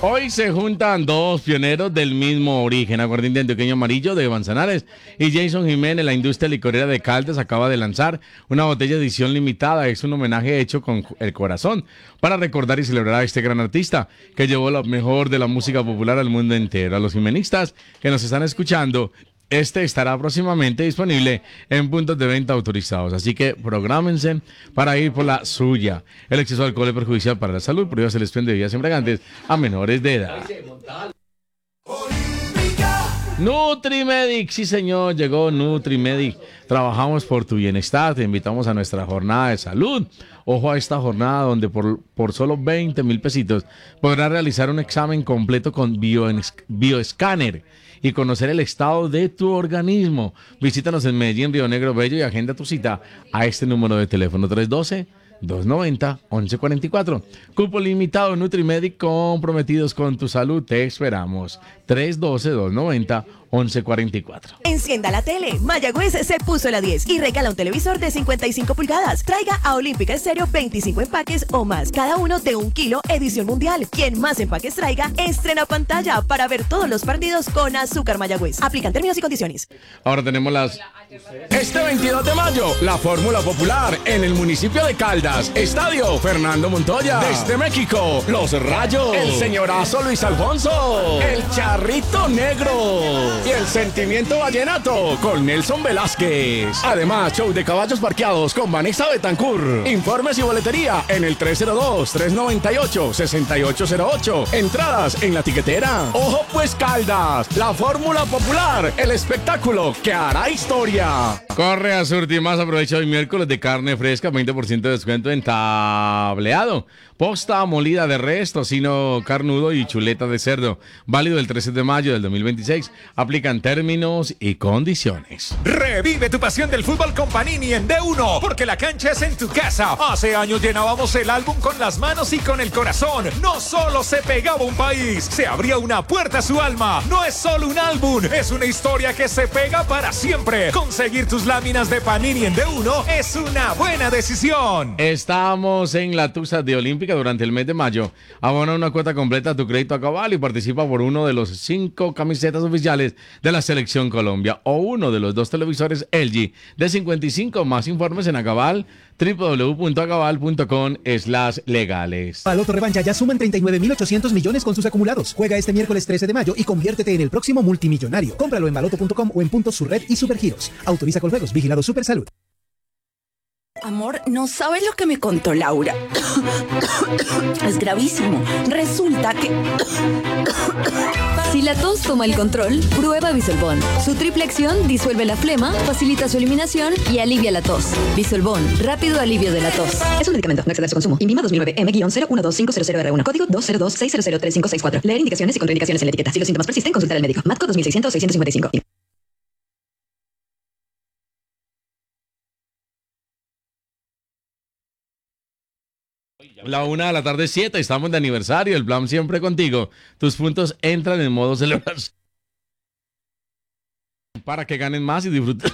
Hoy se juntan dos pioneros del mismo origen. Aguardiente antioqueño amarillo de Manzanares y Jason Jiménez, la industria licorera de Caldas, acaba de lanzar una botella de edición limitada. Es un homenaje hecho con el corazón para recordar y celebrar a este gran artista que llevó lo mejor de la música popular al mundo entero. A los jimenistas que nos están escuchando, este estará próximamente disponible en puntos de venta autorizados, así que prográmense para ir por la suya. El exceso de alcohol es perjudicial para la salud, prohíbase el expendio de bebidas embriagantes a menores de edad. Nutrimedic, sí señor, llegó Nutrimedic. Trabajamos por tu bienestar, te invitamos a nuestra jornada de salud. Ojo a esta jornada donde por solo 20,000 pesitos podrás realizar un examen completo con bioescáner y conocer el estado de tu organismo. Visítanos en Medellín, Río Negro, Bello y agenda tu cita a este número de teléfono 312-290-1144. Cupo limitado Nutrimedic, comprometidos con tu salud. Te esperamos. 312-290-1144. Encienda la tele. Mayagüez se puso la 10 y regala un televisor de 55 pulgadas. Traiga a Olímpica Estéreo 25 empaques o más, cada uno de 1 kilo, edición mundial. Quien más empaques traiga, estrena pantalla para ver todos los partidos con Azúcar Mayagüez. Aplican términos y condiciones. Ahora tenemos este 22 de mayo, la Fórmula Popular en el municipio de Caldas. Estadio Fernando Montoya. Desde México, los Rayos. El señorazo Luis Alfonso. El Charrito Negro. Y el Sentimiento Vallenato con Nelson Velázquez. Además, show de caballos parqueados con Vanessa Betancourt. Informes y boletería en el 302-398-6808. Entradas en la tiquetera. Ojo pues Caldas, la Fórmula Popular, el espectáculo que hará historia. Corre a Surtimax, aprovecha hoy miércoles de carne fresca, 20% de descuento en tableado, posta molida de res, tocino carnudo y chuleta de cerdo. Válido el 13 de mayo del 2026. Aplican términos y condiciones. Revive tu pasión del fútbol con Panini en D1, porque la cancha es en tu casa. Hace años llenábamos el álbum con las manos y con el corazón. No solo se pegaba un país, se abría una puerta a su alma. No es solo un álbum, es una historia que se pega para siempre. Conseguir tus láminas de Panini en D1 es una buena decisión. Estamos en la Tusa de Olímpica durante el mes de mayo. Abona una cuota completa a tu crédito a cabal y participa por uno de los 5 camisetas oficiales de la Selección Colombia o uno de los 2 televisores LG de 55. Más informes en Acabal, www.acabal.com/legales. Baloto Revancha ya suman 39.800 millones con sus acumulados. Juega este miércoles 13 de mayo y conviértete en el próximo multimillonario. Cómpralo en baloto.com o en puntos Surred y Supergiros. Autoriza con juegos. Vigilado Supersalud. Amor, no sabes lo que me contó Laura. Es gravísimo. Resulta que... Si la tos toma el control, prueba Bisolbón. Su triple acción disuelve la flema, facilita su eliminación y alivia la tos. Bisolbón, rápido alivio de la tos. Es un medicamento, no exceder su consumo. INVIMA 2009 M-012500R1, código 202-600-3564. Leer indicaciones y contraindicaciones en la etiqueta. Si los síntomas persisten, consultar al médico. MATCO 2600-655. La 1:07, estamos de aniversario, el plan siempre contigo. Tus puntos entran en modo celebración para que ganen más y disfruten.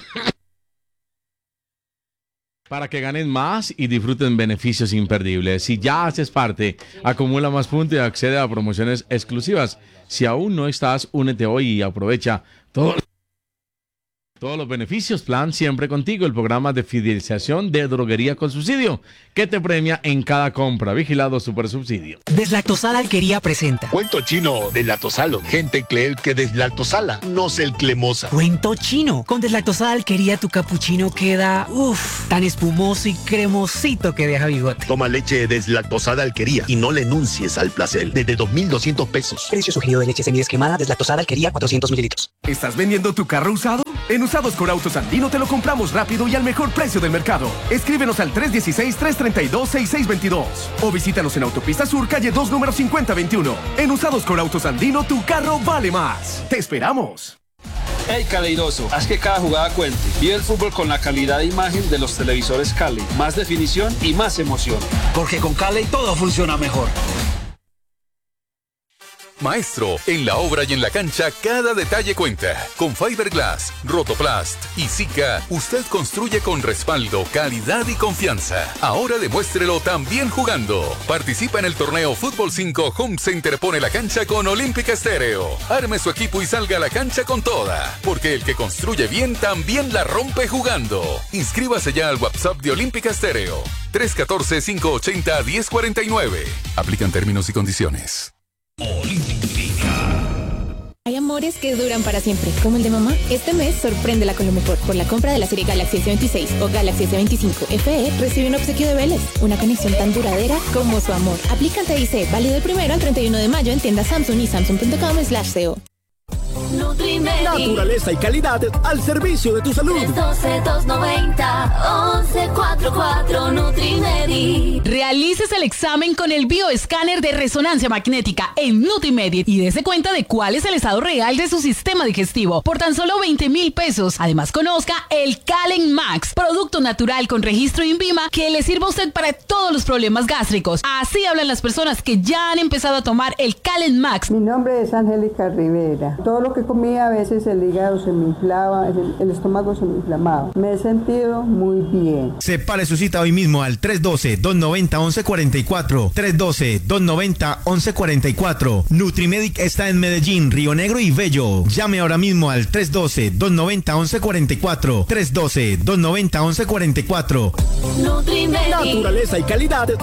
Para que ganen más y disfruten beneficios imperdibles. Si ya haces parte, acumula más puntos y accede a promociones exclusivas. Si aún no estás, únete hoy y aprovecha todos los beneficios. Plan siempre contigo, el programa de fidelización de Droguería con Subsidio, que te premia en cada compra. Vigilado Supersubsidio. Deslactosada Alquería presenta Cuento chino, deslactosalo. Gente cree que deslactosala, no es el cremosa. Cuento chino. Con Deslactosada Alquería tu capuchino queda, tan espumoso y cremosito que deja bigote. Toma leche deslactosada Alquería y no le enuncies al placer. Desde 2,200 pesos. Precio sugerido de leche semidescremada Deslactosada Alquería 400 mililitros. ¿Estás vendiendo tu carro usado? En Usados con Autos Andino te lo compramos rápido y al mejor precio del mercado. Escríbenos al 316-332-6622 o visítanos en Autopista Sur, calle 2, número 5021. En Usados con Autos Andino, tu carro vale más. ¡Te esperamos! Hey Caleidoso, haz que cada jugada cuente. Vive el fútbol con la calidad de imagen de los televisores Cali. Más definición y más emoción. Porque con Cali todo funciona mejor. Maestro, en la obra y en la cancha cada detalle cuenta. Con Fiberglass, Rotoplast y Sika, usted construye con respaldo, calidad y confianza. Ahora demuéstrelo también jugando. Participa en el torneo Fútbol 5 Home Center Pone la Cancha con Olímpica Estéreo. Arme su equipo y salga a la cancha con toda. Porque el que construye bien también la rompe jugando. Inscríbase ya al WhatsApp de Olímpica Estéreo. 314-580-1049. Aplican términos y condiciones. Hay amores que duran para siempre, como el de mamá. Este mes sorpréndela con lo mejor. Por la compra de la serie Galaxy S26 o Galaxy S25 FE, recibe un obsequio de Vélez. Una conexión tan duradera como su amor. Aplica TIC, válido del 1 al 31 de mayo en tiendas Samsung y samsung.com/co. Nutrimedi. Naturaleza y calidad al servicio de tu salud. 312-290-1144 Nutrimedi. Realices el examen con el bioescáner de resonancia magnética en Nutrimedi y dése cuenta de cuál es el estado real de su sistema digestivo por tan solo 20,000 pesos. Además, conozca el Calen Max, producto natural con registro INVIMA que le sirve a usted para todos los problemas gástricos. Así hablan las personas que ya han empezado a tomar el Calen Max. Mi nombre es Angélica Rivera. Todo lo que comía a veces el hígado se me inflaba, el estómago se me inflamaba. Me he sentido muy bien. Separe su cita hoy mismo al 312-290-1144. 312-290-1144. Nutrimedic está en Medellín, Río Negro y Bello. Llame ahora mismo al 312-290-1144. 312-290-1144. Nutrimedic. Naturaleza y calidad